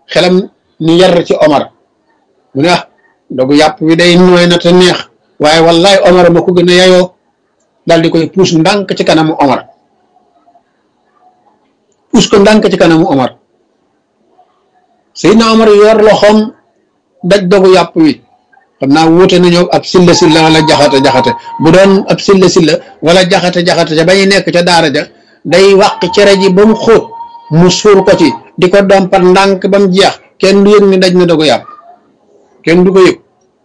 xelam ni yar ci Omar mu ne dogu yàpp wi day nooy na te neex waaye wallahi Omar ma ko gën a yayoo daal di koy puus ndànk ci kanamu Omar puus ko ndànk ci kanamu Omar Seydina Omar yor loxoom daj dogu yàpp wi xam naa wuute nañoo ab silla wala jaxate bu doon ab silla wala jaxate ca bañu nekk ca daara ja day wàq cere ji ba mu xóot mu suur ko ci di ko dompat ndànk ba mu jeex kenn du yëg ni daj na dogu yàpp kenn du ko yëg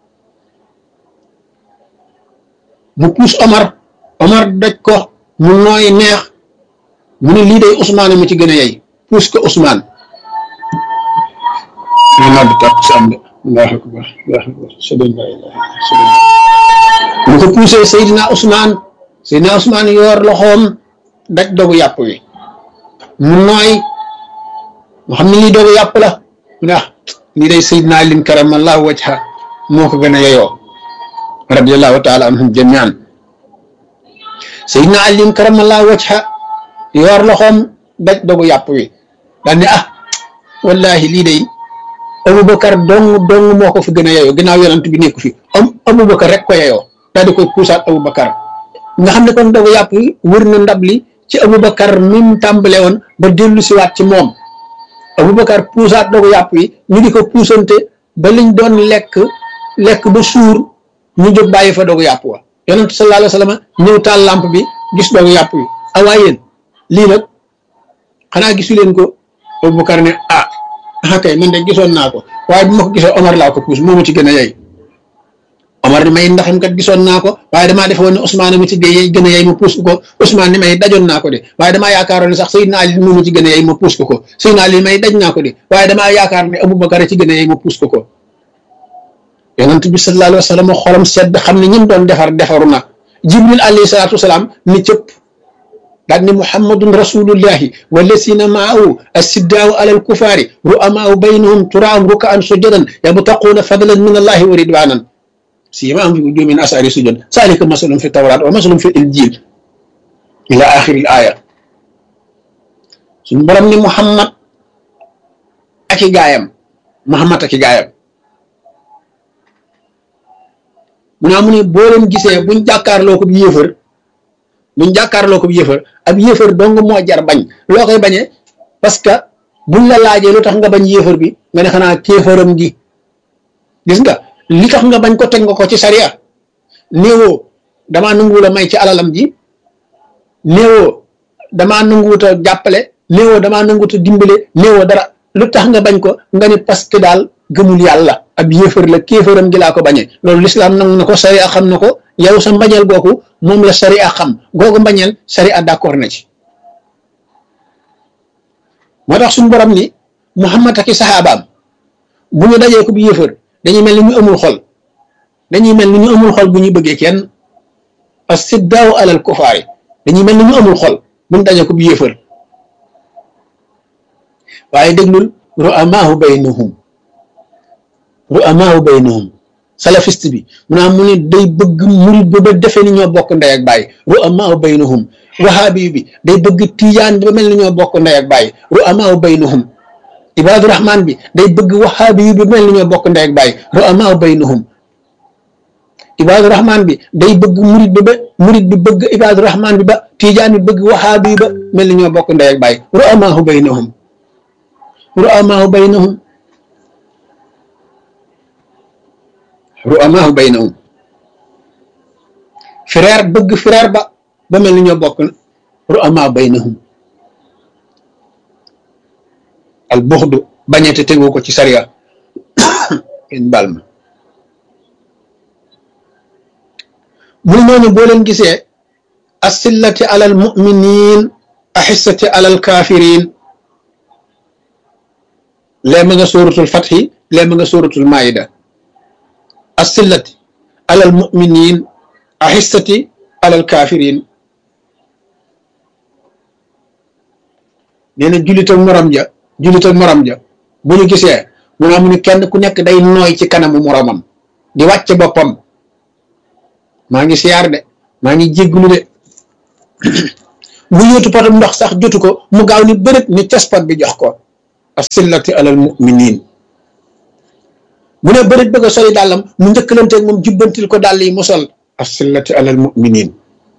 mu puus Omar daj ko mu nooy neex mu ne lii day Ousmane mu ci gën a yey puus ko Ousmane Allahu akbar mu ko puusee Seydina Ousmane yor loxoom daj dogu yàpp wi mu nooy mu xam ne lii dogu yàpp la mu ne lii day Seydina Ali karamallahu wajha moo ko gën a yeyoo radiyallahu taala anhum jamian Seydina Ali karamallahu wajha yor loxoom daj dogu yàpp wi daal ne wallahi lii day Aboubacar dong moo ko fi gën a yeyoo ginnaaw yonent bi nekku fi Aboubacar rek ko yeyoo daal di koy puusaat Aboubacar nga xam ne kon dogu yàpp wi wër na ndab li ci Aboubacar mi mu tàmbale woon ba dellu siwaat ci moom Aboubacar puusaat dogu yàpp wi ñu di ko puusante ba liñ doon lekk ba suur ñu jóg bàyyi fa dogu yàpp wa yonent sallallahu alayhi wa sallam ñëw taal lamp bi gis dogu yàpp wi awaa yéen lii nag xanaa gisu leen ko Aboubacar ne kay man de gisoon naa ko waaye bu ma ko gisee Omar laa ko puus moo ma ci gën a yey Omar ni may ndaxam kat gisoon naa ko waaye damaa defoon ne Ousmane ma ci gën a yey ma puus ko Ousmane ni may dajoon naa ko de waaye damaa yaakaaroon ne sax Seydina Ali moo ma ci gën a yey ma puus ko Seydina Ali may daj naa ko de waaye damaa yaakaar ne Aboubacar ci gën a yey ma puus ko yonent bi sallallahu alayhi wa sallam xolam sedd xam ne ñim doon defaru na Jibril alayhi salaatu wasalaam ni cëpp daal ni Muhammadun rasulullahi wallasina maahu asiddaau alal kufaari ru'amaau baynahum turaahum rukaan sujadan yabtaquuna fadlan min allahi wa ridwanan siimaahum fi wujuuhihim min asari sujud zaalika masalum fi tawraat wa masalum fi injil ila axiril aaya suñu borom ni Muhammad ak i gaayam mu naa mu ne boo leen gisee buñ jàkkaarloo ko bi yéefar ab yéefar dong moo jar bañ loo koy bañee parce que buñ la laajee lu tax nga bañ yéefar bi nga ne xanaa kéefaram gi gis nga li tax nga bañ ko teg nga ko ci sariya néewoo damaa nanguwul a may ci alalam ji néewoo damaa nanguwut a jàppale néewoo damaa nanguwut a dimbale néewoo dara lu tax nga bañ ko nga ne parce que daal gëmul yàlla ab yéefar la kéefaram gi laa ko bañee loolu lislaam nangu na ko sariya xam na ko yow sa mbañeel googu moom la sariya xam googu mbañeel sariya d'accord na ci moo tax suñu borom ni Muhammad ak i saxaabaam bu ñu dajee ko bu yéefar dañuy mel ni ñu amul xol bu ñuy bëggee kenn as-siddaaw alal kufaari dañuy mel ni ñu amul xol bu ñu dajee ko bu yéefar waaye déglul ru'amaahu baynahum salafiste bi mu ne day bëgg murid ba defee ni ñoo bokk ndey ak baay ru'amaahu baynahum wahaabi bi day bëgg tijaan bi ba mel ni ñoo bokk ndey ak baay ru'amaahu baynahum ibaadu rahmaan bi day bëgg wahaabi bi ba mel ni ñoo bokk ndey ak baay ru'amaahu baynahum ibaadu rahmaan bi day bëgg murid bi bëgg ibaadu rahmaan bi ba tijaan bi bëgg wahaabi ba mel ni ñoo bokk ndey ak baay ru'amaahu baynahum frère bëgg frère ba mel ni ñoo bokk ru'amaahu baynahum al buxdu bañete tegu ko ci sariya kenn baal ma mu noonu boo leen gisee asillati alal muminin ahissati alal kafirin lee ma nga suratul fathi lee ma nga suratul maida asillati alal muminin ahissati alal kafirin nee na jullit ak morom ja bu ñu gisee mu ne amuñu kenn ku nekk day nooy ci kanamu moromam di wàcce boppam maa ngi siyaar de maa ngi jégglu de bu yóotu potam ndox sax jotu ko mu gaaw ni bërët ni cespat bi jox ko asillati alal muminin mu ne bërit bëgg a soli dàllam mu njëkkalanteeg moom jubbantil ko dàll yi mu sol asillati alal muminin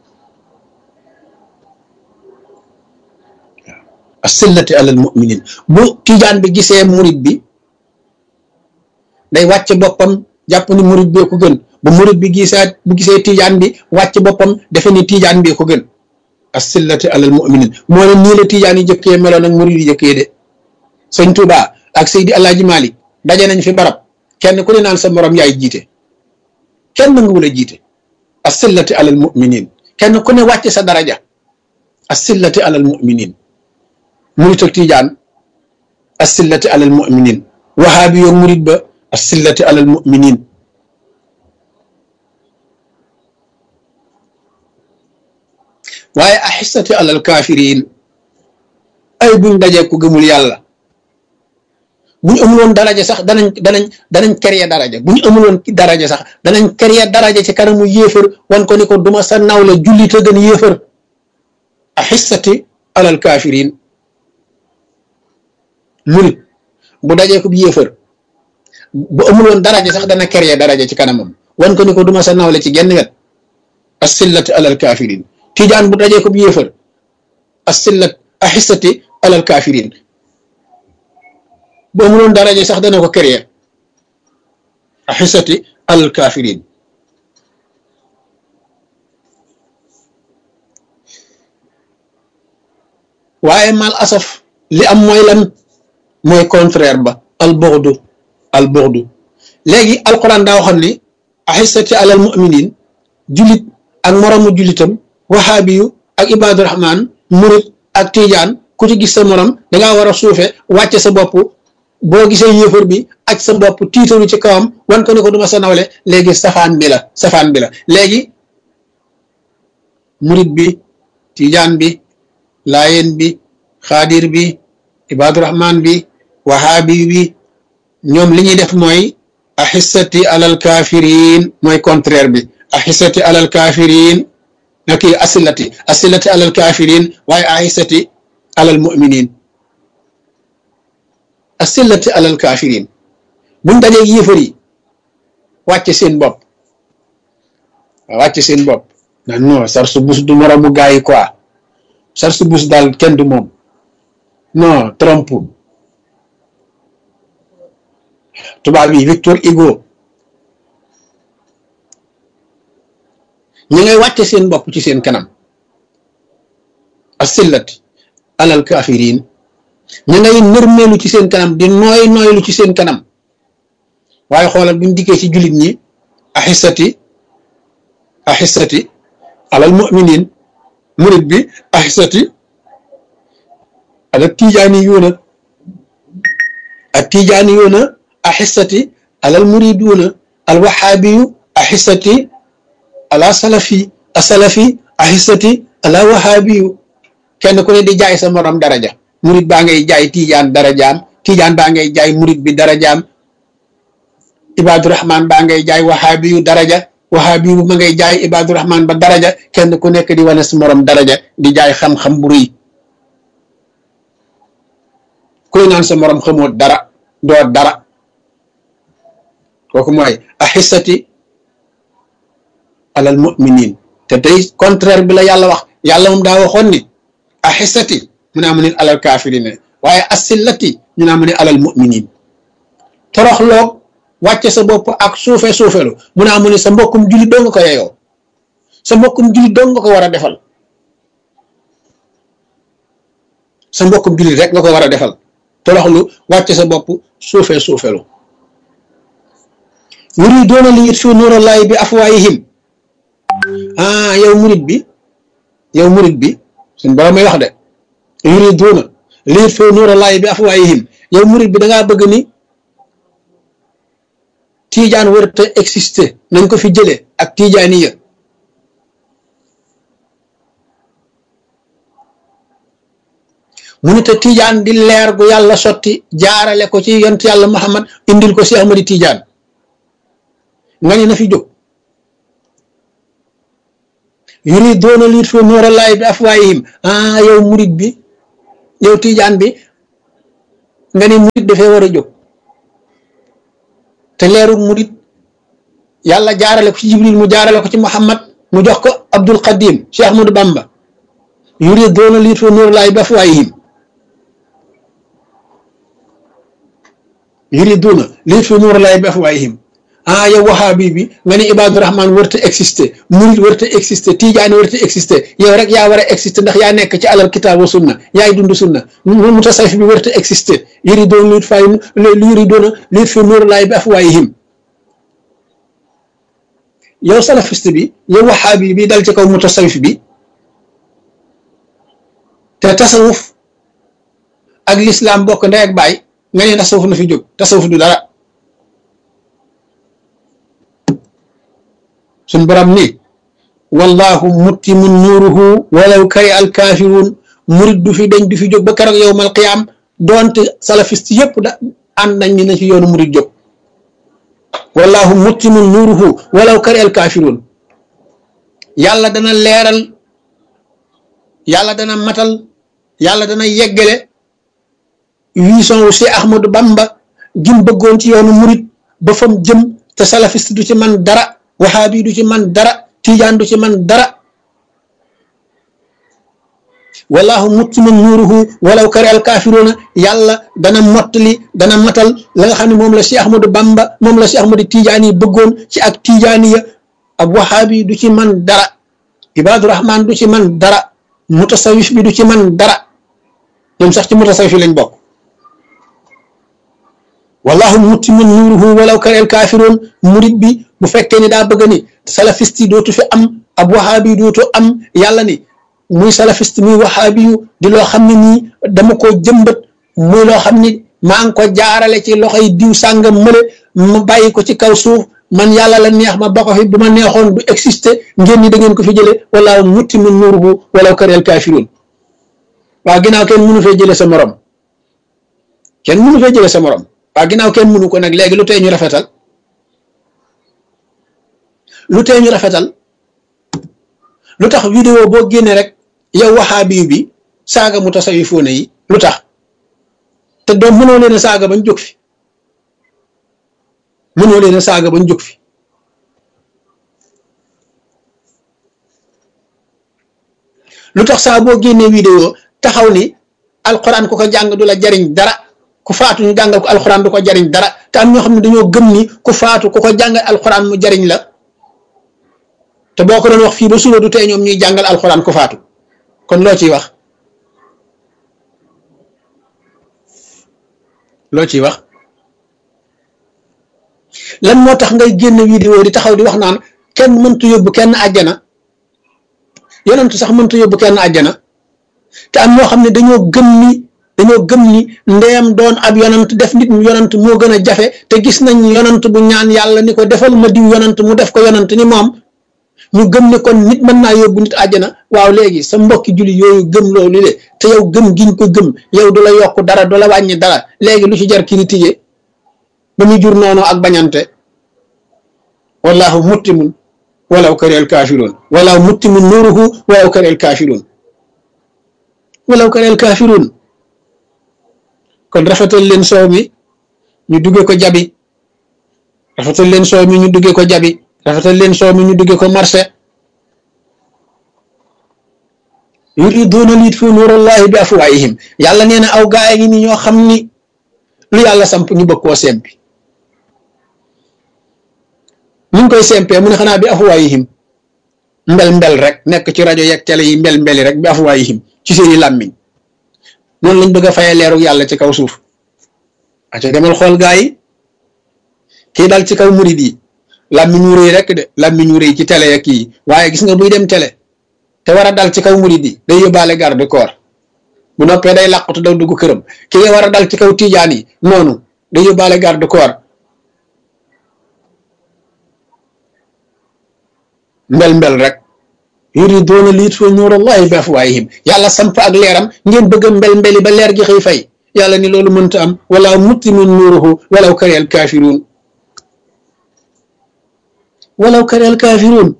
asillati alal muminin bu tijaan bi gisee murit bi day wàcc boppam jàpp ni murit bee ko gën bu murit bi gisee tijaan bi wàcc boppam defe ni tijaan bee ko gën asillati alal muminin moo ne nii la tijaan yi jëkkee meloon ak murit yi jëkkee de sëñ Tuubaa ak Seydi Alaaji Maalik daje nañ fi barab kenn ku ne naan sa morom yaay jiite kenn nanguwul a jiite asillati alal muminin kenn ku ne wàcc sa daraja asillati alal muminin murit ak tijaan asillati alal muminin wahaabi yoog murit ba asillati alal muminin waaye axissati alal kaafiriin ay buñ dajee ku gëmul yàlla buñ amuloon daraja sax danañ créer daraja buñ amuloon daraja sax danañ créer daraja ci kanamu yéefar wan ko ni ko duma sa nawle jullit a gën yéefar axissati alal kaafiriin murit bu dajee ko yéefar bu amuloon daraja sax dana créer daraja ci kanamam wan ko ni ko duma sa nawle ci genn wet asillati alal kaafiriin tijaan bu dajee ko yéefar asillat axissati alal kaafiriin bu amuloon daraja sax dana ko créer axissati alal kaafiriin waaye mal asaf li am mooy lan mooy contraire ba al bughdu léegi alquran daa waxoon ni axissati alal muminin julit ak moromu julitam wahaabiyu ak ibaadu rahmaan murit ak tijaan ku ci gis sa morom dangaa war a suufe wàcce sa bopp boo gisee yéefar bi aj sa bopp tiitaru ci kawam wan ko ni ko duma sa nawle léegi safaan bi la léegi murit bi tijaan bi laayeen bi xaadir bi ibaadu rahmaan bi wahaabi bi ñoom li ñuy def mooy axissati alal kaafiriin mooy contraire bi axissati alal kaafiriin na kii asillati alal kaafiriin waaye axissati alal muminin asillati alal kaafiriin buñ dajee yéefar yi wàcce seen bopp nan non sarsu bus du moromu gaa yi quoi sarsu bus daal kenn du moom non Trump tubaab yi Victor Hugo ñi ngay wàcce seen bopp ci seen kanam asillati alal kaafiriin ñi ngay nërmeelu ci seen kanam di nooylu ci seen kanam waaye xoolal buñ dikkee ci jullit ñi axissati alal muminin murit bi axissati alal tijaaniyuuna axissati alal muriduuna al wahaabiyu axissati ala salafi axissati ala wahaabiyu kenn ku ne di jaay sa morom daraja murit baa ngay jaay tijaan darajaam tijaan baa ngay jaay murit bi darajaam ibadurahman baa ngay jaay wahaabiyu daraja wahaabiyu ma ngay jaay ibadurahman ba daraja kenn ku nekk di wane sa morom daraja di jaay xam-xam bu rëy kuy naan sa morom xamoo dara doo dara kooku mooy axissati alal muminin te tey contraire bi la yàlla wax yàlla moom daa waxoon ni axissati mu ne amu ne alal kaafirine waaye asillati ñu ne amu ne alal muminin toroxloog wàcce sa bopp ak suufelu mu ne amu ne sa mbokkum jullit doo nga ko yeyoo sa mbokkum jullit doo nga ko war a defal sa mbokkum jullit rek nga ko war a defal toroxlu wàcce sa bopp suufelu yuriduuna li yutfiu nuurallaahi bi afwaahihim yow murit bi suñ borom may wax de yuriduuna li yutfiu nuurallaahi bi afwaahihim yow murit bi dangaa bëgg ni tiijaan warta exister nañ ko fi jële ak tiijaaniya mu ne te tiijaan di leer gu yàlla sotti jaarale ko ci yont yàlla Muhammad indil ko si Ahmadi Tiijaan nga ne na fi jóg yuriduuna li yutfiu nuurallaahi bi afwaahihim yow murit bi yow tiijaan bi nga ne murit dafee war a jóg te leeru murit yàlla jaarale ko ci Jibril mu jaarale ko ci Muhammad mu jox ko Abdul Qadim Cheikh Ahmadou Bamba yuriduuna liyutfi'u nuurallaahi bi afwaahihim yuriduuna liyutfi'u nuurallaahi bi afwaahihim yow wahaabi bi nga ne Ibaadu Rahmaan warta exister murit warta exister tijaani warta exister yow rek yaa war a exister ndax yaa nekk ci alal kitaab wa sunna yaay dund sunna mutasawwif bi warta exister yuriduuna liyutfi'u nuurallaahi bi afwaahihim yow salafiste bi yow wahaabi bi dal ci kaw mutasawwif bi te tasawuf ak lislaam bokk ndey ak baay nga ne tasawuf na fi jóg tasawuf du dara suñ borom ni wallahu muttimun nuuruhu walaw kari al kaafiruun murit du fi dañ du fi jóg ba keroog yowmal qiyaam doonte salafiste yépp da ànd nañ ni na ci yoonu murit jóg wallahu muttimun nuuruhu walaw kari al kaafiruun yàlla dana leeral yàlla dana matal yàlla dana yeggale vision wu Cheikh Ahmadou Bamba gim bëggoon ci yoonu murit ba fam jëm te salafiste du ci man dara wahaabi du ci man dara tijaan du ci man dara wallahu muttimun nuuruhu walaw kari al kaafiruuna yàlla dana mottali dana matal la nga xam ne moom la Cheikh Ahmadou Bamba moom la Cheikh Ahmadou Tijaani yi bëggoon ci ak tijaani ya ab wahaabi du ci man dara Ibaadu Rahmaan du ci man dara mutasawwif bi du ci man dara ñoom sax ci mutasawwif lañ bokk wallahu muttimun nuuruhu walaw kari al kaafiruun murit bi bu fekkee ni daa bëgg ni salafiste yi dootu fi am ab wahaabi dootu am yàlla ni muy salafiste muy wahaabi yu di loo xam ne nii dama ko jëmbat muy loo xam ni maa ngi ko jaarale ci loxoy diw sàngam mële ma bàyyi ko ci kaw suuf man yàlla la neex ma ba ko fi bu ma neexoon du exister ngeen ni da ngeen ko fi jële wallahu muttimun nuuruhu walaw kari al kaafiruun waaw ginnaaw kenn mënu fee jële sa morom kenn mënu fee jële sa morom waaw ginnaaw kenn mënu ko nag léegi lu tey ñu rafetal lu tee ñu rafetal lu tax vidéo boo génnee rek yow wahaabi bi saaga mutasawifoona yi lu tax te doom mënoo leen a saaga bañ jóg fi mënoo leen a saaga bañ jóg fi lu tax saa boo génnee vidéo taxaw ni alxuraan ku ko jàng du la jariñ dara ku faatu ñu jàngal ko alxuraan du ko jariñ dara te am ñoo xam ne dañoo gëm ni ku faatu ku ko jàngal alxuraan mu jariñ la te boo ko doon wax fii ba suba du tey ñoom ñuy jàngal alxuraan ku faatu kon loo ciy wax loo ciy wax lan moo tax ngay génn vidéo di taxaw di wax naan kenn mëntu yóbbu kenn àjjana yonentu sax mëntu yóbbu kenn àjjana te am ñoo xam ne dañoo gëm ni ndeem doon ab yonent def nit mu yonent moo gën a jafe te gis nañ yonent bu ñaan yàlla ni ko defal ma diw yonent mu def ko yonent ni moom ñu gëm ne kon nit mën naa yóbbu nit àjjana waaw léegi sa mbokki julli yooyu gëm loolu le te yow gëm giñ ko gëm yow du la yokk dara du la wàññi dara léegi lu ci jar critiquer ba muy jur noonu ak bañante wallahu muttimun walaw kari al kaafiruun wallahu muttimun nuuruhu walaw kari al kaafiruun walaw kari al kaafiruun kon rafetal leen soow mi ñu duggee ko jabi rafetal leen soow mi ñu duggee ko jabi rafetal leen soow mi ñu duggee ko marché yuriduuna liyutfi'u nuurallaahi bi afwaahihim yàlla nee na aw gaay ngi ni ñoo xam ni lu yàlla samp ñu bëgg koo sempi ñu ngi koy sempee mu ne xanaa bi afwaahihim mbel rek nekk ci rajo yeeg télé yi mbeli rek bi afwaahihim ci seeni làmmiñ noonu lañ bëgg a fayee leeru yàlla ci kaw suuf aca demal xool gaa yi kii dal ci kaw murid yi làmmiñ wu rëy rek de làmmiñ wu rëy ci télé ak kii waaye gis nga buy dem télé te war a dal ci kaw murid yi day yóbbaale garde corps bu noppee day làqutu daw dugg këram ki nga war a dal ci kaw tijaan yi noonu day yóbbaale garde corps mbel rek yuriduuna liyutfi'u nuurallaahi bi afwaahihim yàlla samp ak leeram ngeen bëgg a mbeli ba leer gi xëy fay yàlla ni loolu mënta am wala muttimun nuuruhu walaw kariha al kaafiruun walaw kariha al kaafiruun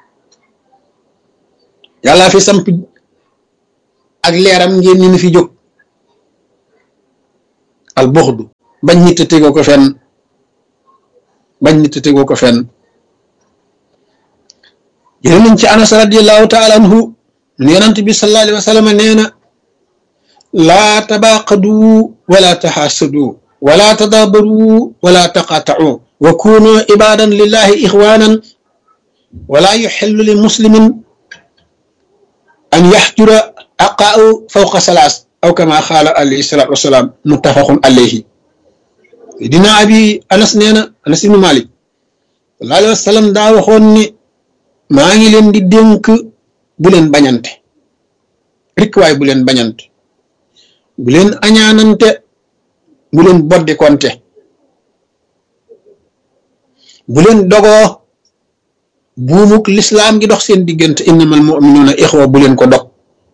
yàlla fi samp ak leeram ngeen ni fi jóg al buxdu bañ nit te tegoo ko fenn bañ nit te tegoo ko fenn jëlee nañ ci Anas radiyallahu taala anhu yonent bi sallallahu alayhi wa sallam nee na laa tabaaqadu wala taxaasadu wala tadaabaru wala taqaatau wa kunu ibadan lillahi ixwanan wala yuxillu li muslimin an yaxjura aqaau fawqa salaas aw kama xaala alayhi salaatu wasalaam muttafaqun alayhi dina abi Anas nee na Anas ibnu Malik sallallahu alayhi wa sallam daa waxoon ni maa ngi leen di dénk bu leen bañante rikk waay bu leen bañante bu leen añaanante bu leen boddi konte bu leen dogoo buumuk lislaam gi dox seen diggante innamal mu'minuuna ixwa bu leen ko dog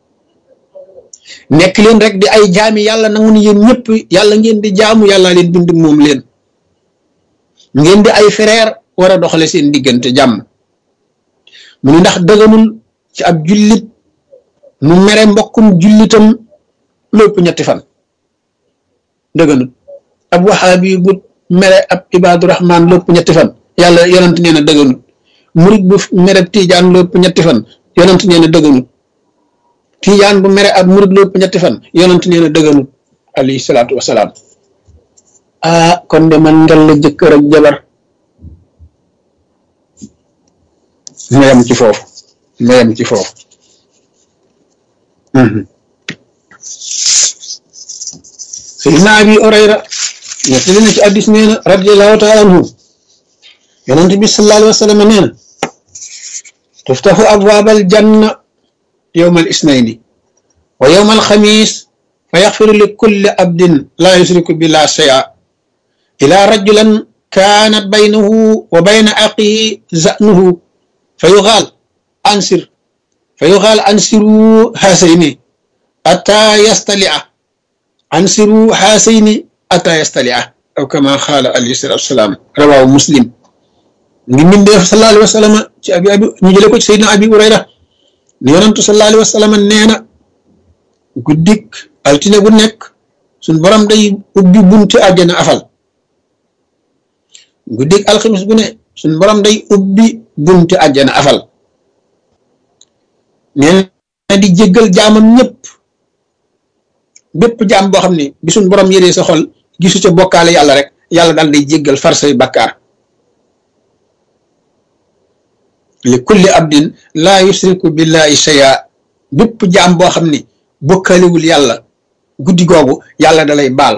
nekk leen rek di ay jaami yàlla nangu ni yéen ñëpp yàlla ngeen di jaamu yàlla leen bind moom leen ngeen di ay frère war a doxale seen diggante jàmm mu ni ndax dëgganul ci ab jullit mu mere mbokkum jullitam lépp ñetti fan dëgganul ab waxaabi bu mere ab ibaadu rahmaan lépp ñetti fan yàlla yonent nee na dëgganul murit bu mere tiijaan lépp ñetti fan yonent nee na dëgganul tiijaan bu mere ab murit lépp ñetti fan yonent nee na dëgganul alayhi salaatu wasalaam kon de man ngel la jëkkër ak jabar ma yem ci foofu Sayyidina Abi Hurayra nettali na ci hadiis nee na radiyallahu taala anhu yonent bi sallallahu alayhi wa sallam nee na tuftaxu abwaabal janna yawmal isnayni wa yawmal xamiis fa yaxfiru li kulli abdin laa yusriku billahi shay'an ilaa rajulan kaanat baynahu wa bayna axiihi za'nuhu فيقال أنصروا هاسين أتى يستلع أنصروا هاسين أتى يستلع أو كما قال عليه الصلاة والسلام رواه مسلم من ديف صلى الله عليه وسلم نجلكو سيدنا أبي هريرة يونس صلى الله عليه وسلم نينا guddik altine gu nekk sun borom day ubbi bunti àjjana afal guddik alxamis gu ne sun borom day ubbi bunti àjjana afal nee na di jéggal jaamam ñëpp bépp jaam boo xam ne bi suñ borom yëree sa xol gisu ca bokkaale yàlla rek yàlla daal day jéggal far say bakkaar li kulli abdin laa yusriku billahi shay'a bépp jaam boo xam ne bokkaalewul yàlla guddi googu yàlla dalay baal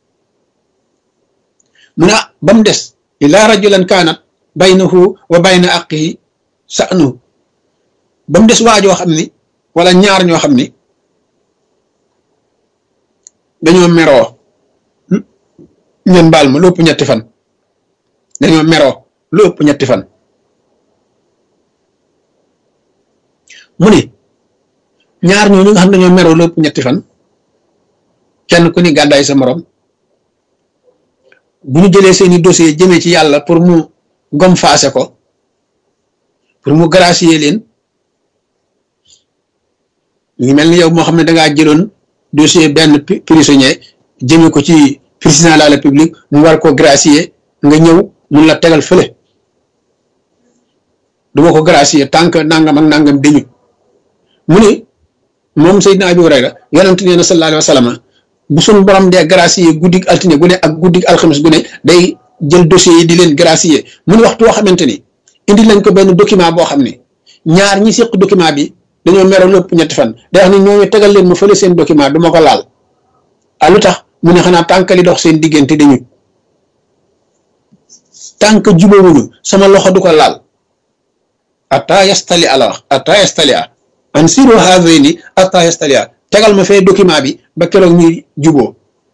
mu ne ba mu des ila rajulan kaanat baynahu wa bayna aqihi sa'nu ba mu des waajoo xam ni wala ñaar ñoo xam ni dañoo meroo ngeen baal ma lu ëpp ñetti fan dañoo meroo lu ëpp ñetti fan mu ni ñaar ñooñu nga xam ne dañoo meroo lu ëpp ñetti fan kenn ku ni gàddaay sa morom bu ñu jëlee seeni dossier jëmee ci yàlla pour mu gomfaase ko pour mu gracier leen ñu mel ni yow moo xam ne dangaa jëloon dossier benn prisonnier jëmee ko ci président de la république mu war ko gracier nga ñëw mun la tegal fële duma ko gracier tant que nangam ak nangam dañu mu ni moom Seydina Abi Hurayra yonent nee na sallallahu alayhi wa sallam bu suñ borom dee gracier guddig altine gu ne ak guddig alxames gu ne day jël dossier yi di leen gracier mu ni waxtu woo xamante ni indi lañ ko benn document boo xam ne ñaar ñi séq document bi dañoo meroo lépp ñetti fan day wax ni ñooñu tegal leen mu fële seen document du ma ko laal lu tax mu ne xanaa tànkali dox seen diggante dañu tànk jubóowuñu sama loxo du ko laal ata yastali ala wax ata yastali a an siro hazeni ata yastali a tegal ma fee document bi ba keroog ñuy juboo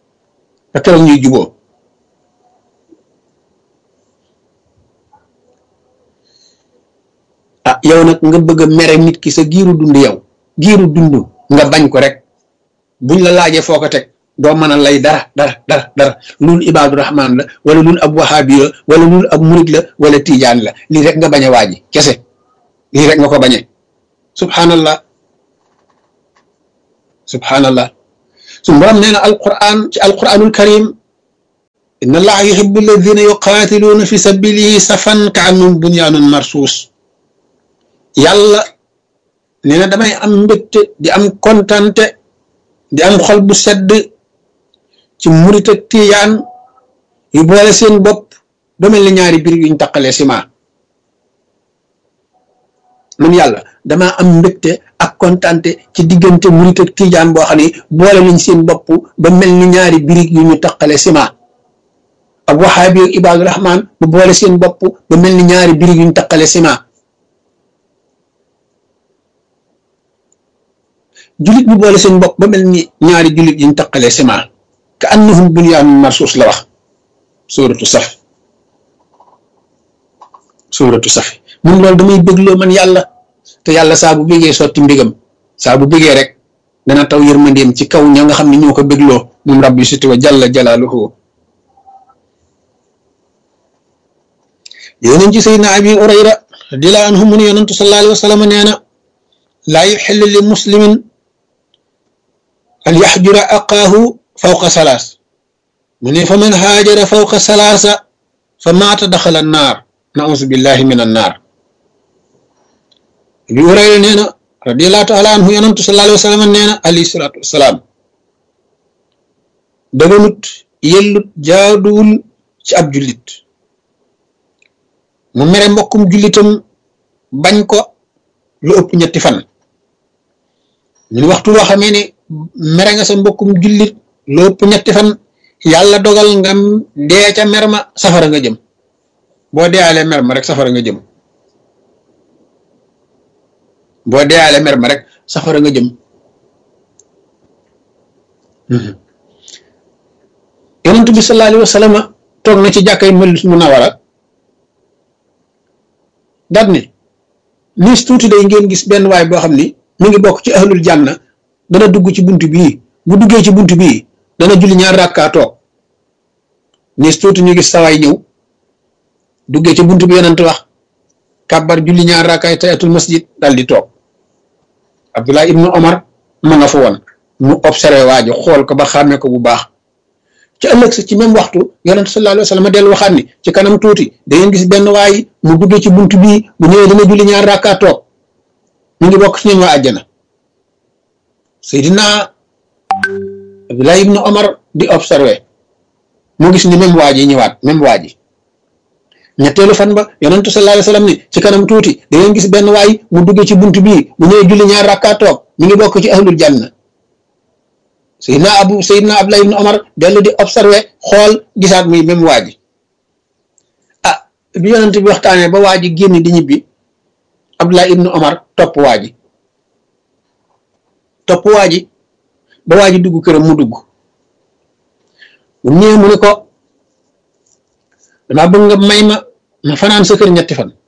yow nag nga bëgg a mere nit ki sa giiru dund nga bañ ko rek buñ la laajee foo ko teg doo mën a lay dara loolu ibaadu rahmaan la wala loolu ab wahaabi la wala loolu ab murid la wala tiijaan la lii rek nga bañ a waaji kese lii rek nga ko bañee subhanallah suñu borom nee na alquran ci alquranul karim inna allaha yuhibbu alladina yuqaatiluuna fi sabilihi safan ka annahum bunyaanun marsuus yàlla nee na damay am mbégte di am kontante di am xol bu sedd ci murit ak tiyaan yu boole seen bopp ba mel ni ñaari biir yuñ taqalee ciment man yàlla damaa am mbégte ak kontante ci diggante murit ak tijaan boo xam ne boole nañ seen bopp ba mel ni ñaari birig yu ñu taqale ciment ak waxaabi ak ibaadu rahmaan bu boole seen bopp ba mel ni ñaari birig yu ñu taqale ciment julit bu boole seen bopp ba mel ni ñaari julit yu ñu taqale ciment ka annahum bunyaanun marsuus la wax suuratu safi mun loolu damay bégloo man yàlla te yàlla saa bu bégee sotti mbégam saa bu bégee rek dana taw yërmandeem ci kaw ña nga xam ne ñoo ko bégloo moom rabbi siti wa jalla jalaaluhu yonent ci sayyidina abi hurayra radiyallahu anhu mu ne yonentu sallallahu alayhi wa sallam nee na laa yuxillu li muslimin an yaxjura aqaahu fawqa salaas mu ne fa man haajara fawqa salaasa fa maata daxala annaar nausu billahi min annaar abi hurayra nee na radiyallahu taala anhu yonentu sallallahu alayhi wa sallam nee na alayhi salaatu wasalaam daganut yellut jaaduwul ci ab jullit mu mere mbokkum jullitam bañ ko lu ëpp ñetti fan ñun waxtu woo xamee ne mere nga sa mbokkum jullit lu ëpp ñetti fan yàlla dogal nga dee ca mer ma safara nga jëm boo deealee mer ma rek safara nga jëm boo deealee mer ma rek safara nga jëm yonent bi sallallahu alayhi wa sallam toog na ci jàkkay Madina Munawwara daat ne niis tuuti day ngeen gis benn waay boo xam ni mi ngi bokk ci ahlul janna dana dugg ci bunt bii bu duggee ci bunt bii dana julli ñaar rakkaa toog niis tuuti ñu gis sawaay ñëw duggee ci bunt bi yonent wax kàbbar julli ñaar rakkaay tayatul masjid dal di toog Abdullah ibnu Omar ma nga fa woon mu observé waa ji xool ko ba xàmmee ko bu baax ci ëllëg sa ci même waxtu yonent sallallahu alayhi wa sallam dellu waxaat ni ci kanam tuuti da ngeen gis benn waay mu duggee ci bunt bii bu ñëwee dana julli ñaar rakkaa toog mu ngi bokk ci ñoom waa àjjana Seydina Abdullah ibnu Omar di observé mu gis ni même waa ji ñëwaat même waa ji ñetteelu fan ba yonent sallallahu alayhi wa sallam ni ci kanam tuuti da ngeen gis benn waay mu duggee ci bunt bii bu ñëwee julli ñaar rakkaa toog mu ngi bokk ci ahlul janna Seydina Abdullah ibn Omar dellu di observé xool gisaat muy même waa ji bi yonent bi waxtaanee ba waa ji génn di ñibbi Abdullah ibn Omar topp waa ji ba waa ji dugg këram mu dugg bu ñëwee mu ne ko damaa bëgg nga may ma fanaan sa kër ñetti fan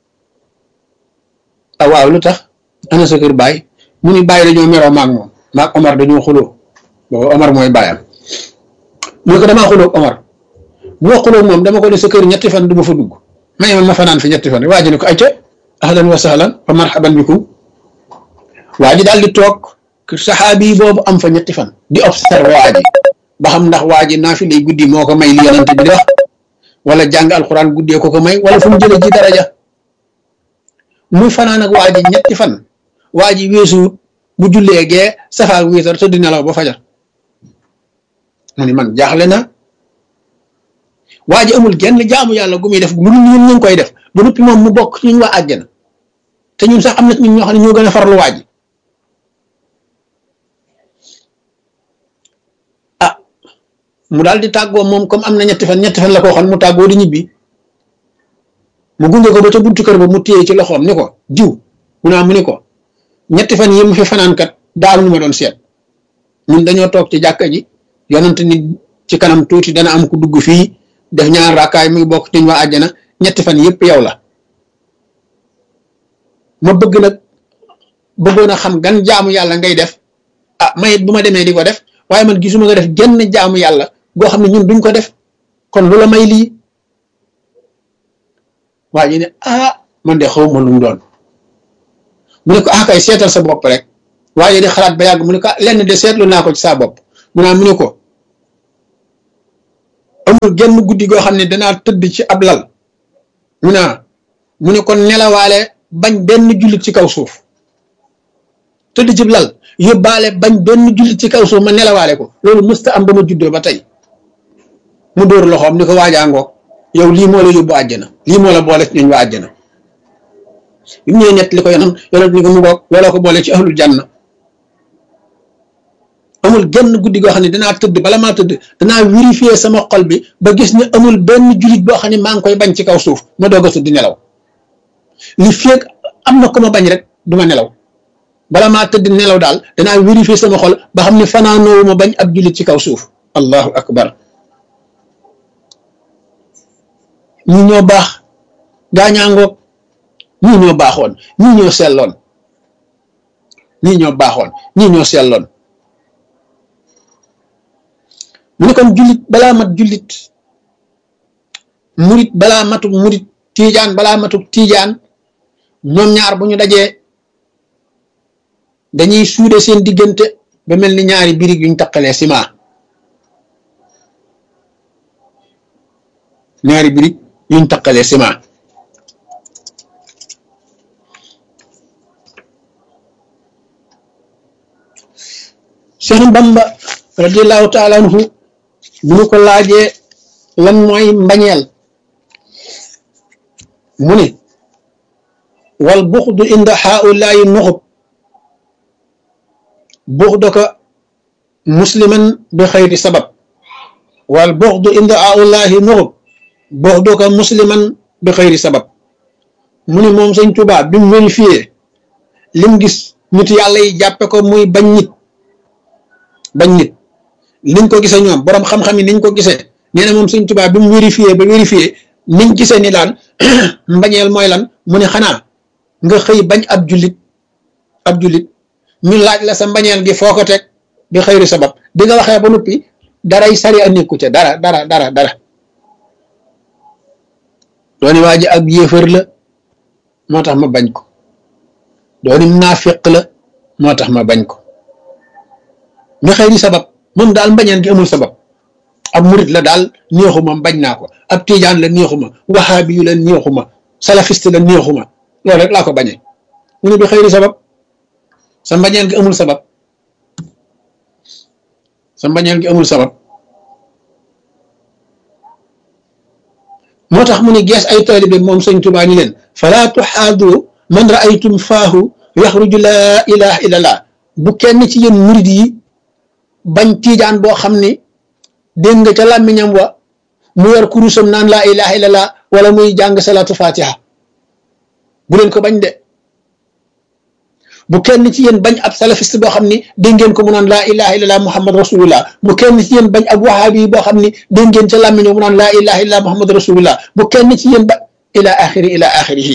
waaw lu tax ana sa kër baay mu ni baay dañoo meroo maag moom maag Omar dañoo xuloo boobu Omar mooy baayam mu ne ko damaa xuloo Omar bu ma xuloo moom dama ko ne sa kër ñetti fan du ma fa dugg may ma fanaan fi ñetti fan waa ji ne ko ayca ahlan wa sahlan fa marhaban bikum waa ji daal di toog saxaabi boobu am fa ñetti fan di observer waa ji ba xam ndax waa ji naafila guddi moo ko may li yonent bi di wax wala jàng alxuraan guddee ko may wala fu mu jëlee ji daraja muy fanaan ak waa ji ñetti fan waa ji weesuwut bu jullee gee safaak wiitar tëdd nelaw ba fajar mu ni man jaaxle na waa ji amul genn jaamu yàlla gu muy def lu ñun ñu ngi koy def ba noppi moom mu bokk ci ñun waa àjjana te ñun sax am na ñun ñoo xam ne ñoo gën a farlu waa ji mu daal di tàggoo moom comme am na ñetti fan la ko waxoon mu tàggoo di ñibbi mu gunge ko ba ca buntu kër ba mu téye ci loxoom ni ko diw mu ni ko ñetti fan yi mu fi fanaan kat daal ñu ma doon seet ñun dañoo toog ci jàkka ji yonent ni ci kanam tuuti dana am ku dugg fii def ñaar raakaay muy bokk ci waa àjjana ñetti fan yëpp yow la ma bëggoon a xam gan jaamu yàlla ngay def mayit bu ma demee di ko def waaye man gisuma nga def genn jaamu yàlla goo xam ne ñun duñ ko def kon lu la may lii waa ji ne man de xaw ma lu mu doon mu ne ko kay seetal sa bopp rek waa ji di xalaat ba yàgg mu ne ko lenn de seetlu naa ko ci sa bopp mu ne ko amul genn guddi goo xam ne danaa tëdd ci ab lal mu ne kon nelawaale bañ benn jullit ci kaw suuf tëdd ci lal yóbbaale bañ benn jullit ci kaw suuf ma nelawaale ko loolu mësta am ba ma juddoo ba tey mu dóor loxoom ni ko waajaangoog yow lii moo la yóbbu àjjana lii moo la boole ci ñooñ waa àjjana bi mu ñëwee ñett li ko yonent ni ko mu goog looloo ko boole ci ahlul janna amul genn guddi goo xam ne danaa tëdd bala maa tëdd danaa vérifier sama xol bi ba gis ne amul benn jullit boo xam ne maa ngi koy bañ ci kaw suuf ma doog a tëdd nelaw li feeg am na ko ma bañ rek du ma nelaw bala maa tëdd nelaw daal danaa vérifier sama xol ba xam ne fanaanoowu ma bañ ab jullit ci kaw suuf allahu akbar ñii ñoo baax gaañaangoog ñii ñoo baaxoon ñii ñoo selloon ñii ñoo baaxoon ñii ñoo selloon mu ne kon jullit balaa mat jullit murit balaa matuk murit tiijaan balaa matuk tiijaan ñoom ñaar bu ñu dajee dañuy suude seen diggante ba mel ni ñaari birig yuñ taqalee ciment ñaari birig yuñ taqalee ciment Cheikh Bamba radiallahu taala anhu bu ñu ko laajee lan mooy mbañeel mu ne wal buxdu inda haulaayi nuxub buxdaka musliman bi xayri sabab wal buxdu inda haulaayi nuxub buxdaka musliman bi xayri sabab mu ne moom sëñ Tuubaa bi mu vérifié lim gis nit yàlla yi jàppe ko muy bañ nit niñ ko gisee ñoom borom xam-xam yi niñ ko gisee nee na moom sëñ Tuubaa bi mu vérifié niñ gisee ni daan mbañeel mooy lan mu ne xanaa nga xëy bañ ab jullit ñu laaj la sa mbañeel gi foo ko teg bi xëyri sabab bi nga waxee ba noppi daray sari a nekku ca dara dooni waa ji ab yéefar la moo tax ma bañ ko dooni naafiq la moo tax ma bañ ko bi xëyri sabab moom daal mbañeel gi amul sabab ab murit la daal neexuma bañ naa ko ab tiijaan la neexuma wahaabi yu la neexuma salafiste la neexuma loolu rek laa ko bañee mu ne bi xëyri sabab sa mbañeel gi amul sabab moo tax mu ne gees ay taalibe moom sëñ Tuubaa ni leen falaa tuxaadu man raaytum faahu yaxruju laa ilaha illallah bu kenn ci yéen murit yi bañ tiijaan boo xam ni dégg nga ca làmmiñam wa mu yor kurusam naan laa ilaha illallah wala muy jàng salaatu fatiha bu leen ko bañ de bu kenn ci yéen bañ ab salafiste boo xam ni dégg ngeen ko mu naan laa ilaha illallah muhammad rasulullah bu kenn ci yéen bañ ab wahabi boo xam ni dégg ngeen ca làmmiñam mu naan laa ilaha illallah muhammad rasulullah bu kenn ci yéen ba ila axirihi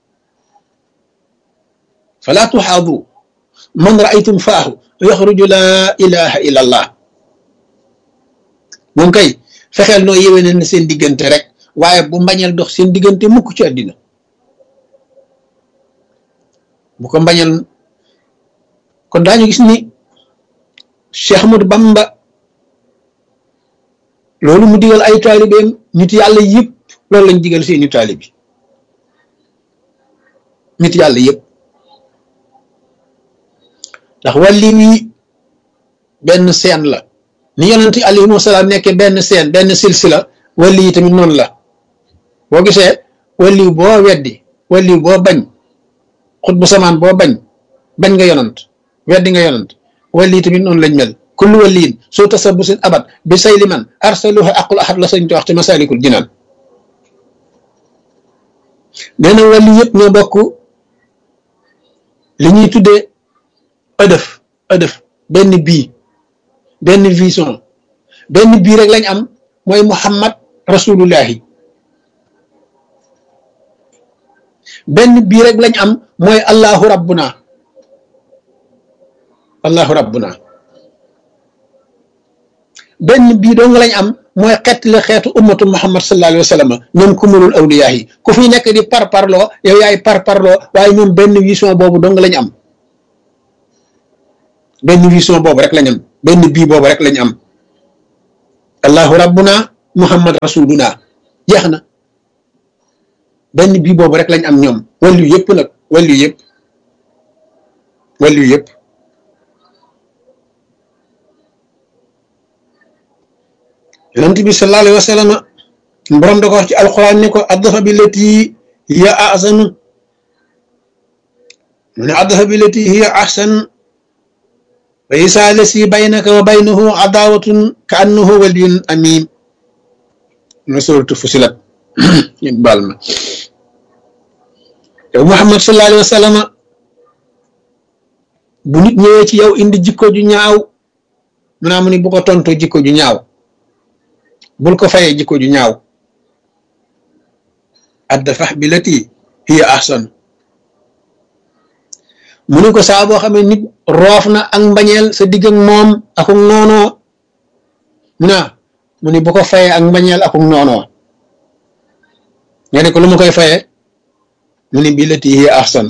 fala tuxaadu man raaytum faahu yaxruju laa ilaha illallah moom kay fexeel noo yéwénal na seen diggante rek waaye bu mbañeel dox seen diggante mukk ci àddina bu ko mbañeel kon daañu gis ni Cheikh Ahmadou Bamba loolu mu digal ay taalibeem nit yàlla yëpp loolu lañ digal seeni taalibe nit yàlla yëpp ndax wàlli wi benn seen la ni yonent alayhi wasalaam nekkee benn seen benn silsila wàlli yi tamit noonu la boo gisee wàlli boo weddi wàlli boo bañ xut bu samaan boo bañ nga yonant weddi nga yonant wàlli yi tamit noonu lañ mel kullu wàlliin soo tasabusin abat bi sayli man arsaluha aqul ahad la sañ te wax ci masalikul jinaan nee na wàlli yëpp ñoo bokk li ñuy tuddee ëdëf benn vision benn bii rek lañ am mooy muhammad rasulullahi benn bii rek lañ am mooy allahu rabbuna benn bii dong lañ am mooy xeet la xeetu ummatu muhammad sallallahu alayhi wa sallam ñoom kumulul awliyaa yi ku fi nekk di parparloo yow yaay parparloo waaye ñoom benn vision boobu dong lañ am benn vision boobu rek lañ am benn bii boobu rek lañ am allahu rabbuna muhammad rasuluna jeex na benn bii boobu rek lañ am ñoom wàllu yëpp nag wàllu yëpp yonent bi sallallahu alayhi wa sallam borom da ko wax ci alquran ni ko addafa bi lati hiya ahsanu mu ne addafa bi lati hiya ahsan wa isa lasi baynaka wa baynahu adawatun ka annahu waliyun amim na suratu fusilat ñu baal ma yow muhammad sallallahu alayhi wa sallam bu nit ñëwee ci yow indi jikko ju ñaaw mu naa mu ni bu ko tontoo jikko ju ñaaw bul ko fayee jikko ju ñaaw addafax bi lati hiya ahsan mu ni ko saa boo xamee nit roof na ak mbañeel sa digg ak moom akuk noonoo mu ni bu ko fayee ak mbañeel akuk noonoo nga ne ko lu ma koy fayee mu ni bi lati hiya ahsan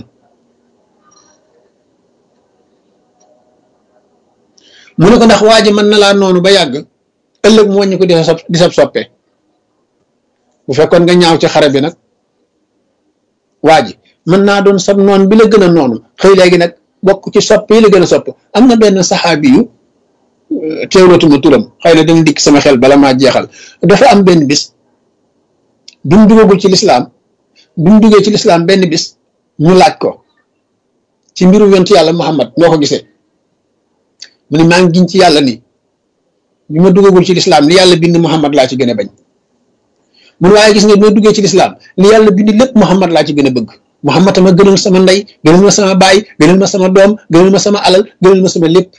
mu ne ko ndax waa ji mën na laa noonu ba yàgg ëllëg mu wàññi ko di sab soppe bu fekkoon nga ñaaw ci xare bi nag waa ji mën naa doon sab noon bi la gën a noonu xëy léegi nag bokk ci sopp yi la gën a sopp am na benn saxaabi yu teewlatuma turam xëy na dana dikk sama xel bala maa jeexal dafa am benn bis bi mu duggagul ci lislaam bi mu duggee ci lislaam benn bis ñu laaj ko ci mbiru yonent yàlla Muhammad noo ko gisee mu ne maa ngi giñ ci yàlla ni bi ma duggagul ci lislaam li yàlla bind Muhammad laa ci gën a bañ mun waaye gis nga bi ma duggee ci lislaam li yàlla bind lépp Muhammad laa ci gën a bëgg Muhammad ma gënal sama ndey gënal ma sama baay gënal ma sama doom gënal ma sama alal gënal ma sama lépp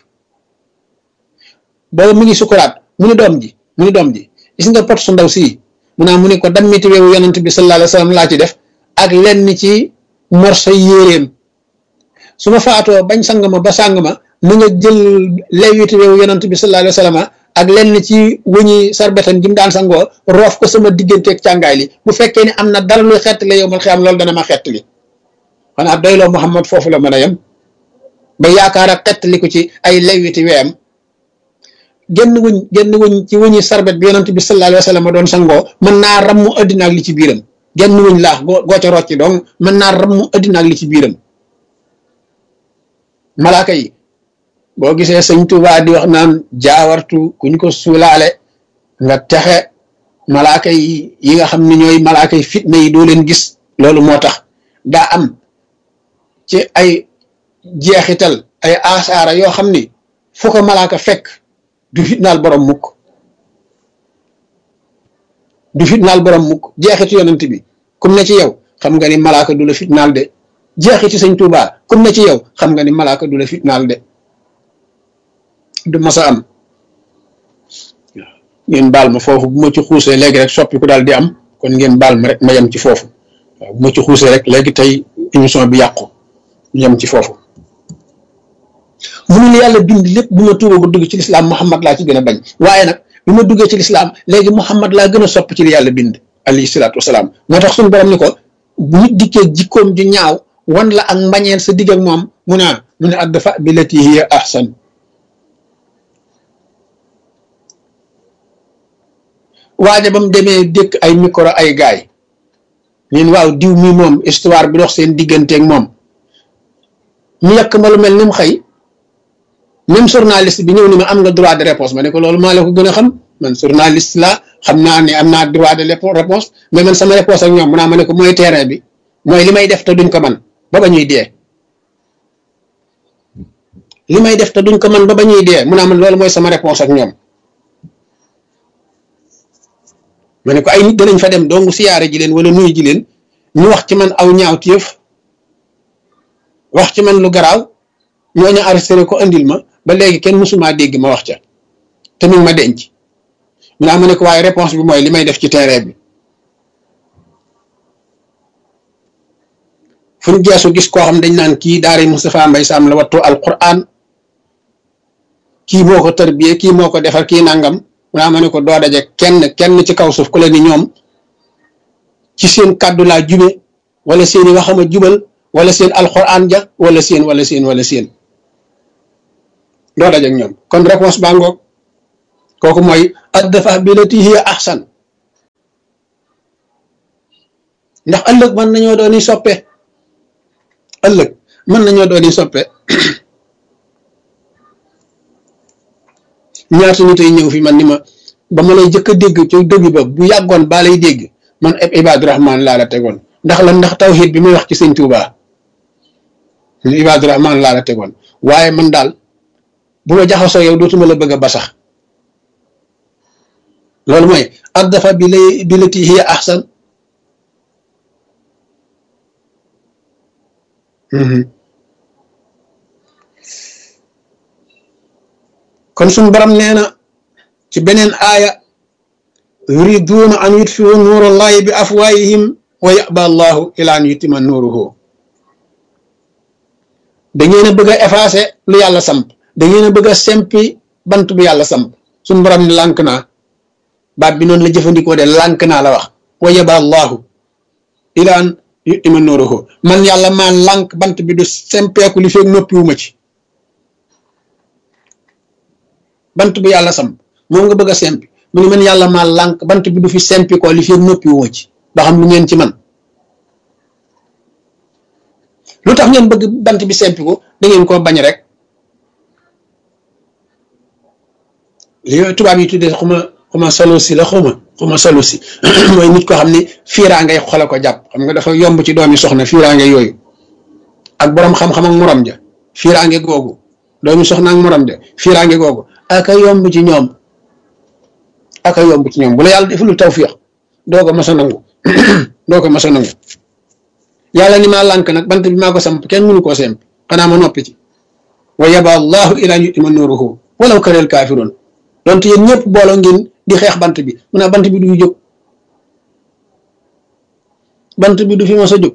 booba mu ngi sukuraat mu ni doom ji gis nga pot su ndaw sii mu ne ko dammiti weewu yonent bi sallallahu alayhi wa sallam laa ci def ak lenn ci morso yéeréem su ma faatoo bañ sang ma ba sàng ma mu nga jël lewiti weewu yonent bi sallallahu alayhi wa sallam ak lenn ci wëñi sarbetam ji mu daan sangoo roof ko sama digganteeg càngaay li bu fekkee ne am na dara luy xettali yow mal xiyam loolu dana ma xettali xanaa doyloo Muhammad foofu la mën a yem ba yaakaar a xettali ko ci ay lewiti weem genn wëñ ci wëñi sarbet bi yonent bi sallallahu alayhi wa sallam doon sangoo mën naa rammu addina ak li ci biiram genn wëñ laax goo ca rocci donc mën naa rammu addina ak li ci biiram malaaka yi boo gisee sëñ Tuubaa di wax naan jaawartu kuñ ko suulaale nga texe malaaka yi nga xam ne ñooy malaaka yi fitna yi doo leen gis loolu moo tax daa am ci ay jeexital ay asaara yoo xam ni fu ko malaaka fekk du fitnaal borom mukk jeexitu yonent bi kum ne ci yow xam nga ni malaaka du la fitnaal de jeexiti sëñ Tuubaa kum ne ci yow xam nga ni malaaka du la fitnaal de du masa am ngeen baal ma foofu bu ma ci xuusee léegi rek soppi ku daal di am kon ngeen baal ma rek ma yem ci foofu waaw bu ma ci xuusee rek léegi tey émission bi yàqu yem ci foofu mu ne yàlla bind lépp bu ma tuuba bu dugg ci lislaam Muhammad laa ci gën a bañ waaye nag bi ma duggee ci lislaam léegi Muhammad laa gën a sopp ci li yàlla bind alayhi salaatu wasalaam moo tax suñu borom ni ko bu nit dikkee jikkoom ju ñaaw wan la ak mbañeel sa digg ak moom mu ne addafa bi lati hiya ahsan waaja ba mu demee dëkk ay micro ay gaay ñun waaw diw mi moom histoire bi dox seen digganteeg moom ñu yàq ma lu mel ni mu xëy même journaliste bi ñëw ni ma am nga droit de réponse ma ne ko loolu maa la ko gën a xam man journaliste la xam naa ne am naa droit de réponse mais man sama réponse ak ñoom mu naa ma ne ko mooy terrain bi mooy li may def te duñ ko man ba ba ñuy dee li may def te duñ ko man ba ba ñuy dee mu naa man loolu mooy sama réponse ak ñoom ma ne ko ay nit danañ fa dem dong siyaare ji leen wala nuyu ji leen ñu wax ci man aw ñaaw téef wax ci man lu garaaw ñooñu arrêté ko andil ma ba léegi kenn mësumaa dégg ma wax ca te mi ngi ma denc mu naa ma ne ko waaye réponse bi mooy li may def ci terrain bi fu ñu geesu gis koo xam dañ naan kii daari Moustapha Mbaye Sam la wattu alquran kii moo ko tarbiyee kii moo ko defar kii nangam mu naa ma ne ko doo daje kenn ci kaw suuf ku la ni ñoom ci seen kàddu laa jube wala seeni waxama jubal wala seen alquran ja wala seen doo daje ak ñoom kon réponse baa ngoog kooku mooy addafa bi lati hiya ahsan ndax ëllëg mën nañoo dooni soppe ëllëg mën nañoo dooni soppe ñaata nit ay ñëw fi man ni ma ba ma lay jëkk a dégg ci dëgg ba bu yàggoon baa lay dégg man ab Ibaadu Rahmaan laa la tegoon ndax lan ndax tawxiid bi muy wax ci sëñ Tuubaa Ibaadu Rahmaan laa la tegoon waaye man daal bu ma jaxasoo yow dootuma la bëgg a basax loolu mooy addafa bi lati hiya ahsan kon suñu borom nee na ci beneen aaya yuriduuna an yutfiu nuurallahi bi afwaayihim wa yaba allahu ila an yutima nuuruhu da ngeen a bëgg a effacer lu yàlla samp da ngeen a bëgg a sempi bant bu yàlla samp suñu borom ne lànk naa baat bi noonu la jëfandikoo de lànk naa la wax wa yaba allahu ila an yutima nuuruhu man yàlla maa lànk bant bi du sempeeku li feeg noppiwuma ci bant bu yàlla samp moom nga bëgg a sempi mu ne man yàlla maa lànk bant bi du fi sempi ko li feeg noppiwuma ci ba xam lu ngeen ci man lu tax ngeen bëgg bant bi sempi ko da ngeen koo bañ rek li tubaab yi tuddee xuma solo si la xuma solo si mooy nit ko xam ne fiiraa ngay xole ko jàpp xam nga dafa yomb ci doomi soxna fiiraa ngay yooyu ak boroom xam-xam ak morom ja fiiraa nge googu doomi soxna ak morom ja fiiraa nge googu aka yomb ci ñoom bu la yàlla deful tawfiix doo ko mas a nangu yàlla ni maa lànk nag bant bi maa ko samp kenn mënu koo semp xanaa ma noppi ci wa yaba allahu ila an yutima nuruhu walaw karihal kaafiruun donte yéen ñëpp booloo ngeen di xeex bant bi mu ne bant bi du jóg bant bi du fi mas a jóg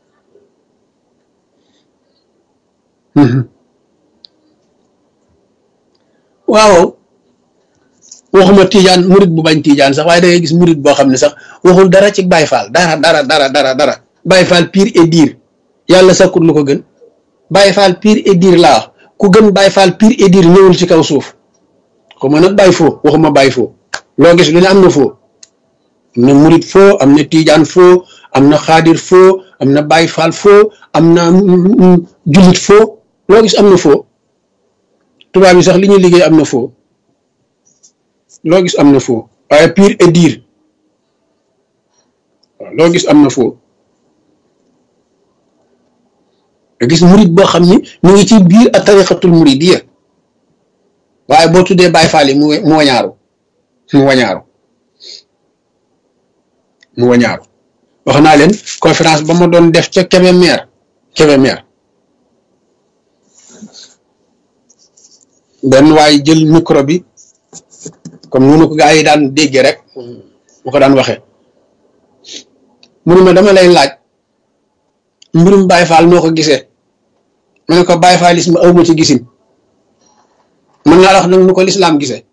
waaw waxuma tiijaan murit bu bañ tiijaan sax waaye da ngay gis murit boo xam ne sax waxul dara ci Baay Faal dara Baay Faal pire et dire yàlla sakkut lu ko gën Baay Faal pire et dire laa wax ku gën Baay Faal pire et dire ñëwul ci kaw suuf xuma nag Baay foo waxuma Baay foo loo gis lu ne am na foo am na murit foo am na tiijaan foo am na xaadir foo am na Baay Faal foo am na jullit foo loo gis am na foo tubaab yi sax li ñuy liggéey am na foo loo gis am na foo waaye pire et dire waaw loo gis am na foo nga gis murit boo xam ni mu ngi ci biir a tariqatul muridiyya waaye boo tuddee Baay Faal yi mu wañaaru wax naa leen conférence ba ma doon def ca Kébémer benn waaye jël micro bi comme noonu ko gaa yi daan déggee rek bu ko daan waxee mu ne ma dama lay laaj mbirum Baay Faal noo ko gisee ma ne ko Baay Faalisme awma ci gisin mën naa la wax nag nu ko lislaam gisee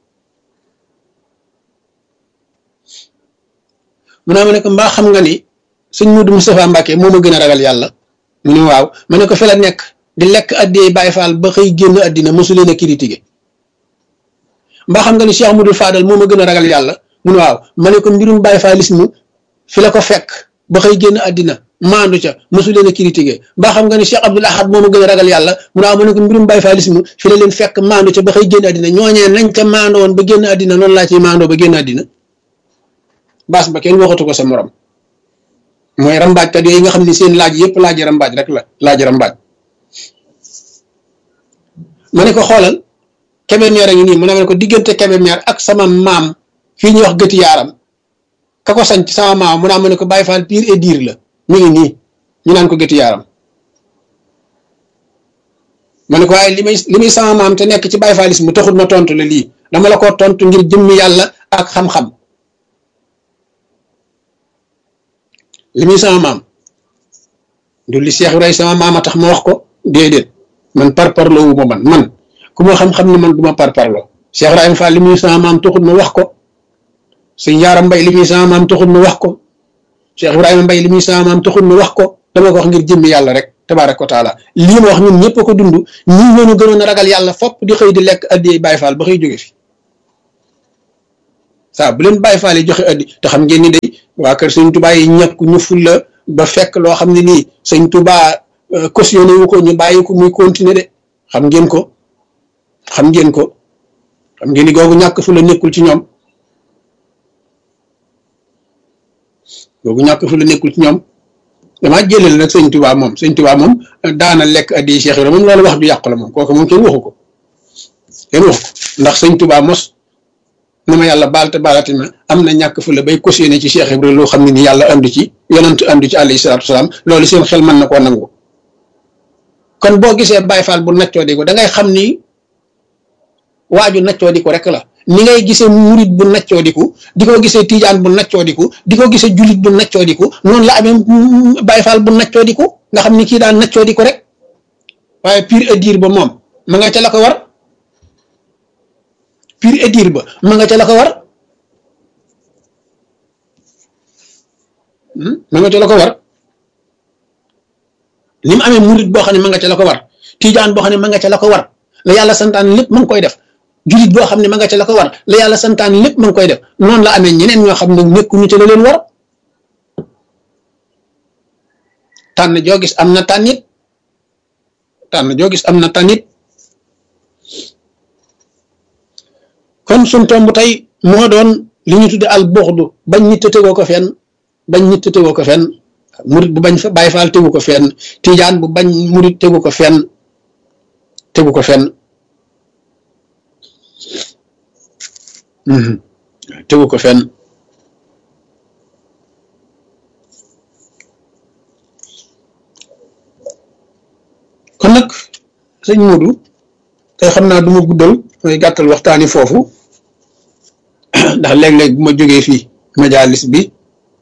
mu ne ma ne ko mbaa xam nga ni sëñ Mudu Mustafaa Mbàkke moo ma gën a ragal yàlla mu ne waaw ma ne ko fi la nekk di lekk addiyee Baay Faal ba xëy génn addina mosu leen a critiqué mbaa xam nga ni Cheikh Mudul Faadal moo ma gën a ragal yàlla mu ne waaw ma ne ko mbirum Baay Faalisme fi la ko fekk ba xëy génn addina maandu ca mosu leen a critiqué mbaa xam nga ni Cheikh Abdoul Ahad moo ma gën a ragal yàlla mu ne waaw ma ne ko mbirum Baay Faalisme fi la leen fekk maandu ca ba xëy génn addina ñooñee nañ ca maandoo woon ba génn addina noonu laa ciy maandoo ba génn addina baas ba kenn waxatu ko sa morom mooy rambaajkat yooyu nga xam ne seen laaj yëpp laaji rambaaj rek la laaji rambaaj ma ne ko xoolal Kébémer a ngi nii mu ne ma ne ko diggante Kébémer ak sama maam fii ñuy wax gëti yaaram ka ko sanc sama maam mu naa ma ne ko Baay Faal pire et dire la mi ngi nii ñu naan ko gëti yaaram ma ne ko waaye li muy sama maam te nekk ci Baay Faalisme mu taxul ma tontu la lii dama la ko tontu ngir jëmmi yàlla ak xam-xam li muy sama maam du li Cheikh Ibrahima sama maam a tax ma wax ko déedéet man parparloo wu ma man ku ma xam-xam ne man du ma parparloo Cheikh Ibrahima Fall li muy sama maam taxul ma wax ko sëñ Yaaram Mbay li muy sama maam taxul ma wax ko Cheikh Ibrahima Mbay li muy sama maam taxul ma wax ko dama ko wax ngir jëmmi yàlla rek tabaaraka wa taala lii ma wax ñun ñëpp a ko dund ñii ñoo ñu gënoon a ragal yàlla fopp di xëy di lekk addi Baay Faal ba xëy jóge fi saa bu leen Baay Faal yi joxe addi te xam ngeen ni day waa kër Sëñ Tuubaa yi ñàkk ñu fulla ba fekk loo xam ne nii sëñ Tuubaa cautionné wu ko ñu bàyyi ko muy continuer de xam ngeen ko xam ngeen ni googu ñàkk fu la nekkul ci ñoom damaa jëleel nag sëñ Tuubaa moom daana lekk addi Cheikh Ibra moom loolu wax ju yàqu la moom kooku moom kenn waxu ko ndax sëñ Tuubaa mos na ma yàlla baal te baalati ma am na ñàkk fu la bay cautionné ci Cheikh Ibra loo xam ne ni yàlla andu ci yonent andu ci alayhi salaatu wasalaam loolu seen xel mën na koo nangu kon boo gisee Baay Faal bu naccoo di ko da ngay xam ni waaju naccoo di ko rek la ni ngay gisee murit bu naccoo di ko di ko gisee tijaan bu naccoo di ko di ko gisee julit bu naccoo di ko noonu la amee Baay Faal bu naccoo di ko nga xam ni kii daan naccoo di ko rek waaye pur et dur ba moom ma nga ca la ko war pur et dur ba ma nga ca la ko war ma nga ca la ko war ni mu amee murit boo xam ne ma nga ca la ko war tijaan boo xam ne ma nga ca la ko war la yàlla santaan lépp ma ngi koy def julit boo xam ne ma nga ca la ko war la yàlla santaan lépp ma ngi koy def noonu la amee ñeneen ñoo xam ne nekkuñu ca la leen war tànn joo gis am na tànnit kon suñ tomb tey moo doon li ñu tudde al buxdu bañ nit tegoo ko fenn murit bu bañ fa Baay Faal tegu ko fenn tijaan bu bañ murit tegu ko fenn kon nag sëñ Modou tey xam naa du ma guddal mooy gàttal waxtaani foofu ndax léeg-léeg bu ma jógee fii majalis bi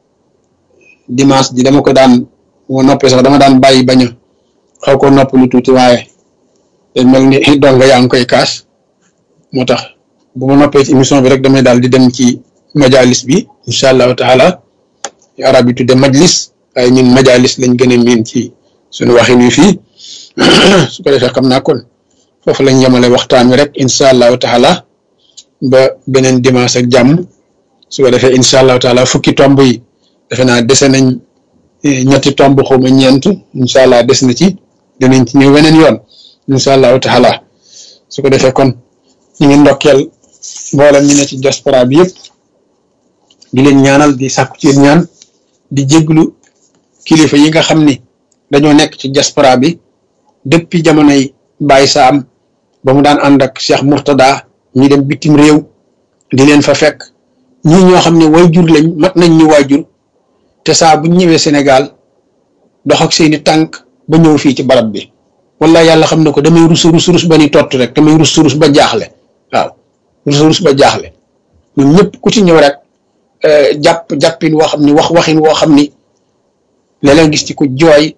dimanche ji dama ko daan moo noppee sax dama daan bàyyi bañ a xaw ko nopp lu tuuti waaye day mel ni donga yaa ngi koy kaas moo tax bu ma noppee ci émission bi rek damay daal di dem ci majalis bi incha allahu taala arab yi tudde majlis waaye ñun majalis lañ gën a miin ci suñu waxin wi fii su ko defee xam naa kon foofu lañ yemale waxtaan wi rek incha allahu taala ba beneen dimanche ak jàmm su ko defee incha allahu taala fukki tomb yi defe naa dese nañ ñetti tomb xawma ñeent incha allah des na ci dinañ ci ñëw weneen yoon incha allahu taala su ko defee kon ñu ngi ndokkeel mboolem ñu ne ci diaspora bi yëpp di leen ñaanal di sàkku ci ñaan di jéglu kilifa yi nga xam ni dañoo nekk ci diaspora bi depuis jamonoy Baye Sam ba mu daan ànd ak Cheikh Mourtada ñi dem bitim réew di leen fa fekk ñii ñoo xam ne waajur lañ mat nañ ñu waajur te saa bu ñëwee Sénégal dox ak seeni tànk ba ñëw fii ci barab bi wala yàlla xam ne ko damay rus ba ni tott rek damay rus ba jaaxle waaw rus ba jaaxle ñun ñëpp ku ci ñëw rek jàppin woo xam ni waxin woo xam ni léeg-léeg gis ci ku jooy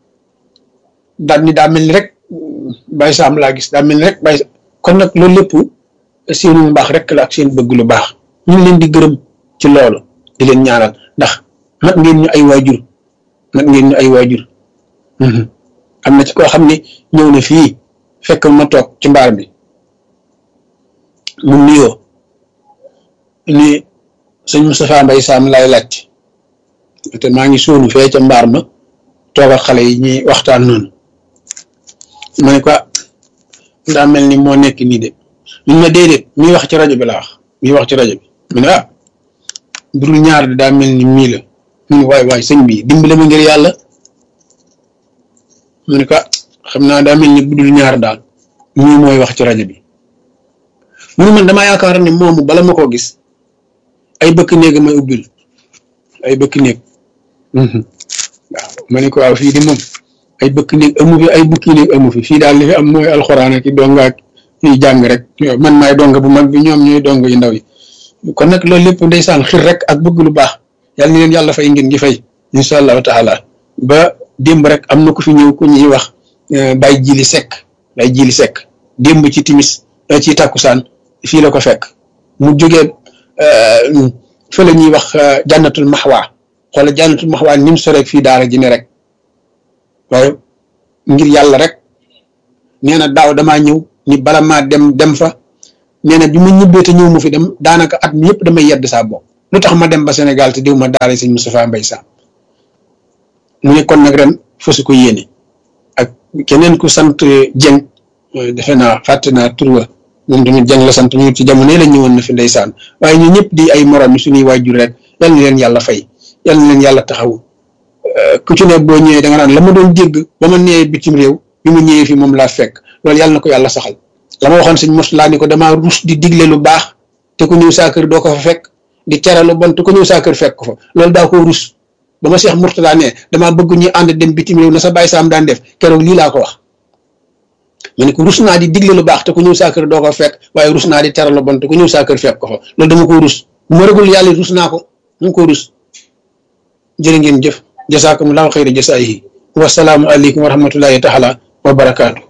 daal ni daa mel ni rek Baye Sam laa gis daa mel ni rek Baye kon nag loolu lépp seenu mbaax rek la ak seen bëgg lu baax ñu ngi leen di gërëm ci loolu di leen ñaanal ndax mat ngeen ñu ay waajur am na ci koo xam ne ñëw na fii fekk ma toog ci mbaar bi mu nuyoo ni sëñ Moustapha Mbaye Sam laay laaj te maa ngi suunu fee ca mbaar ma toog ak xale yi ñuy waxtaan noonu ma ne ko daa mel ni moo nekk nii de ñun ma déedéet miy wax ci rajo bi laa wax mu ne budul ñaar di daa mel ni mii la mu ne waay sëñ bi dimbale ma ngir yàlla mu ne ko xam naa daa mel ni budul ñaar daal mii mooy wax ci rajo bi mu ne man damaa yaakaar ne moomu bala ma koo gis ay bëkk néeg may ubbil ay bëkk néeg waaw ma ne ko waaw fii di moom ay bëkk néeg amu fi ay bukki néeg amu fi fii daal li fi am mooy alxuraan ak donga ak ñuy jàng rek man maay donga bu mag bi ñoom ñooy donga yu ndaw yi kon nag loolu lépp ndeysaan xir rek ak bëgg lu baax yàlla ni leen yàlla fay ngeen gi fay incha allahu taala ba démb rek am na ku fi ñëw ku ñuy wax Baye Jili Seck démb ci timis ci takkusaan fii la ko fekk mu jógee fa la ñuy wax jannatul maxwa xoola jannatul maxwa ni mu soreeg fii daara ji ne rek waaye ngir yàlla rek nee na daaw damaa ñëw ni bala maa dem fa nee na bi ma ñibbee te ñëw mu fi dem daanaka at mi yëpp damay yedd saa bopp lu tax ma dem ba Sénégal te diw ma daara sëñ Moustapha Mbaye Sam mu ne kon nag ren fasu ko yéene ak keneen ku sant Jeng defe naa fàtte naa tur wa moom tamit Jeng la sant ñu ci jamono la ñëwoon na fi ndeysaan waaye ñu ñëpp di ay morom yi suñuy waajur rek yal na leen yàlla fay yal na leen yàlla taxaw ku ci ne boo ñëwee da nga naan la ma doon dégg ba ma nee bitim réew bi mu ñëwee fi moom laa fekk loolu yàlla na ko yàlla saxal la ma waxoon sëñ Murtala ni ko damaa rus di digle lu baax te ku ñëw saa kër doo ko fa fekk di tere lu bon te ku ñëw saa kër fekk ko fa loolu daa ko rus ba ma Cheikh Murtala ne damaa bëgg ñu ànd dem bitim réew na sa bàyyi saam daan def keroog lii laa ko wax ma ne ko rus naa di digle lu baax te ku ñëw saa kër doo ko fekk waaye rus naa di tere lu bon te ku ñëw saa kër fekk ko fa loolu dama ko rus bu ma rëgul yàlla rus naa ko mu ko rus jërë ngeen jëf jasaakumullahu xayra jasaayihi wasalaamu aleykum wa rahmatullahi taala wa barakaatu